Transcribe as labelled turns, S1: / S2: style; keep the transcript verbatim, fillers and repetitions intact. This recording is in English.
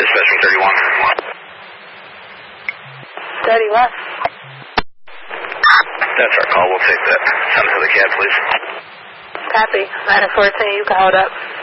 S1: Dispatch from thirty-one.
S2: thirty-one.
S1: That's our call. We'll take that. Send it to the cab, please.
S2: Copy. nine fourteen, you can hold up.